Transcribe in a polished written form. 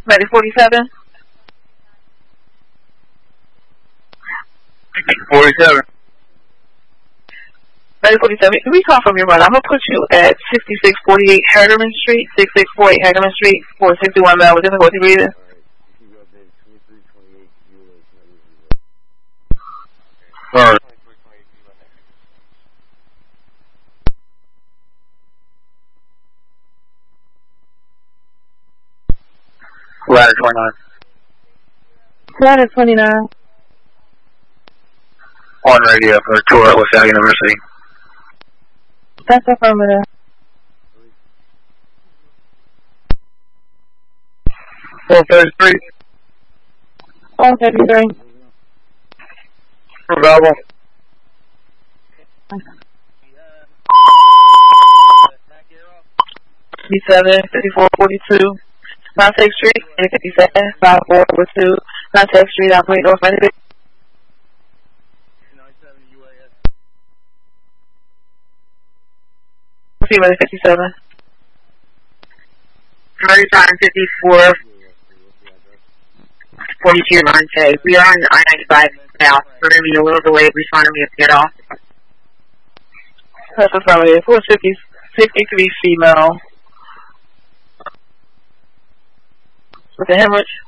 Medic 47. 47. Medic 47. Can we call from your run? I'm going to put you at 6648 Hagerman Street, 6648 Hagerman Street, 461 mile with difficulty breathing. Alright. Ladder 29. Ladder 29. On radio for tour at LaSalle University. That's affirmative. .433. 133. Bravo. B7, 5442. Contact Street, 57, 5442. Contact Street, operate North Benedict. Female 57. 3554. 42 Monte. We are on I-95 south. We're going to be a little delayed responding to get off. That's affirmative. 453 female. With a hemorrhage.